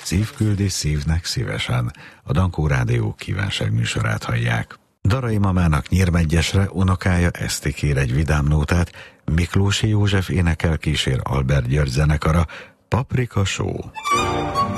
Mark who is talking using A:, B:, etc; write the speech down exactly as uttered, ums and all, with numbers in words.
A: Szív küldi szívnek szívesen. A Dankó Rádió kívánságműsorát hallják. Darai mamának Nyírmegyesre unokája Eszti kér egy vidám nótát, Miklósi József énekel kísér Albert György zenekara, Paprika Show.